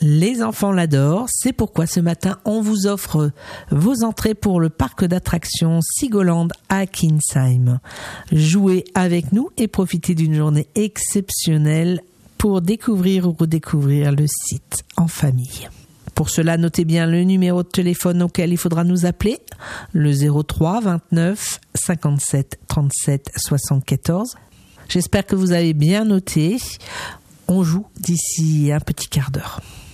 Les enfants l'adorent, c'est pourquoi ce matin on vous offre vos entrées pour le parc d'attractions Sigoland à Kinsheim. Jouez avec nous et profitez d'une journée exceptionnelle pour découvrir ou redécouvrir le site en famille. Pour cela, notez bien le numéro de téléphone auquel il faudra nous appeler, le 03 29 57 37 74. J'espère que vous avez bien noté. On joue d'ici un petit quart d'heure.